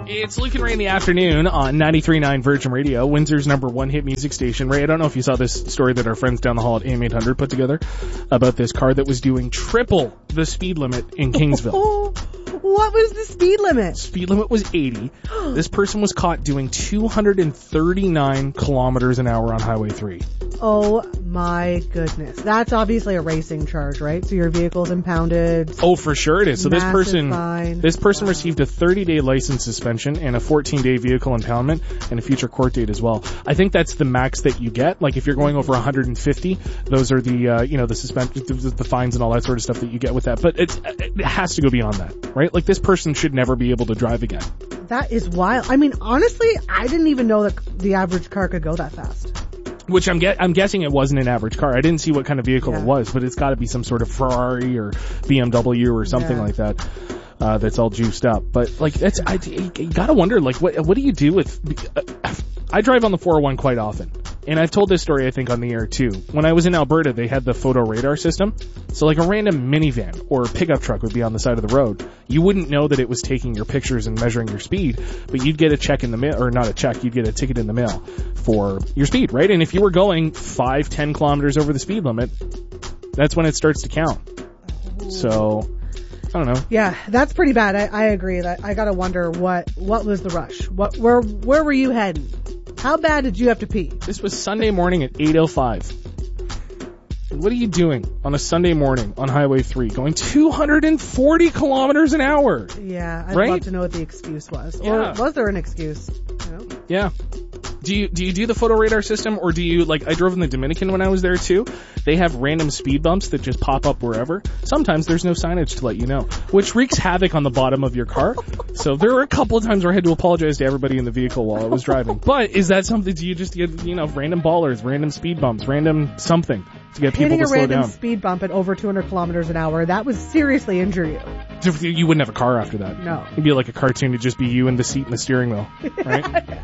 It's Luke and Ray in the afternoon on 93.9 Virgin Radio, Windsor's #1 hit music station. Ray, I don't know if you saw this story that our friends down the hall at AM800 put together about this car that was doing triple the speed limit in Kingsville. What was the speed limit? Speed limit was 80. This person was caught doing 239 kilometers an hour on Highway 3. Oh my goodness. That's obviously a racing charge, right? So your vehicle's impounded. Oh, for sure it is. So this person fine. Received a 30-day license suspension and a 14-day vehicle impoundment and a future court date as well. I think that's the max that you get. Like if you're going over 150, those are the, the fines and all that sort of stuff that you get with that. But it has to go beyond that, right? Like this person should never be able to drive again. That is wild. I mean, honestly, I didn't even know that the average car could go that fast. Which I'm guessing it wasn't an average car. I didn't see what kind of vehicle it was, but it's got to be some sort of Ferrari or BMW or something like that. That's all juiced up. But like you gotta wonder, like what do you do with? I drive on the 401 quite often, and I've told this story I think on the air too. When I was in Alberta, they had the photo radar system. So like a random minivan or pickup truck would be on the side of the road. You wouldn't know that it was taking your pictures and measuring your speed, but you'd get a check in the mail, or not a check, you'd get a ticket in the mail for your speed, right? And if you were going 5-10 kilometers over the speed limit, that's when it starts to count. So I don't know. Yeah, that's pretty bad. I agree. That I gotta wonder what was the rush? Where were you heading? How bad did you have to pee? This was Sunday morning at 8:05. What are you doing on a Sunday morning on Highway 3 going 240 kilometers an hour? Yeah, I'd love to know what the excuse was. Yeah. Or was there an excuse? You know? Yeah. Do you do the photo radar system, or do you, like, I drove in the Dominican when I was there too. They have random speed bumps that just pop up wherever. Sometimes there's no signage to let you know, which wreaks havoc on the bottom of your car. So there were a couple of times where I had to apologize to everybody in the vehicle while I was driving. But is that something, do you just get, random ballers, random speed bumps, random something to get people to slow down? Hitting a random speed bump at over 200 kilometers an hour, that would seriously injure you. You wouldn't have a car after that. No. It'd be like a cartoon. It'd just be you in the seat and the steering wheel, right?